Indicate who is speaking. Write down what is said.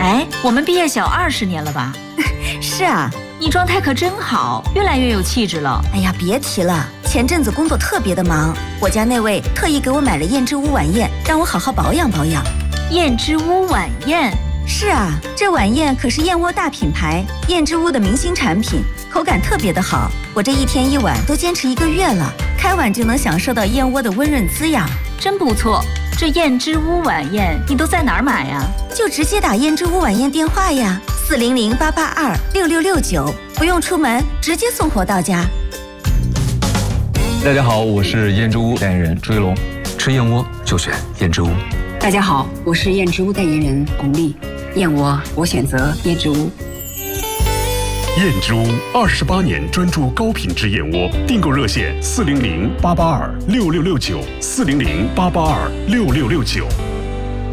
Speaker 1: 哎，我们毕业小20年了吧？
Speaker 2: 是啊，
Speaker 1: 你状态可真好，越来越有气质了。
Speaker 2: 哎呀，别提了，前阵子工作特别的忙，我家那位特意给我买了燕之屋晚宴，让我好好保养保养。
Speaker 1: 燕之屋晚宴？
Speaker 2: 是啊，这晚宴可是燕窝大品牌燕之屋的明星产品，口感特别的好。我这一天一碗都坚持1个月了，开碗就能享受到燕窝的温润滋养，
Speaker 1: 真不错。这燕之屋晚宴你都在哪儿买呀？
Speaker 2: 就直接打燕之屋晚宴电话呀，400-882-6669，不用出门，直接送货到家。
Speaker 3: 大家好，我是燕之屋代言人朱一龙，吃燕窝就选燕之屋。
Speaker 4: 大家好，我是燕之屋代言人巩俐，燕窝我选择燕之屋。
Speaker 5: 燕之屋28年专注高品质燕窝，订购热线400-882-6669，400-882-6669。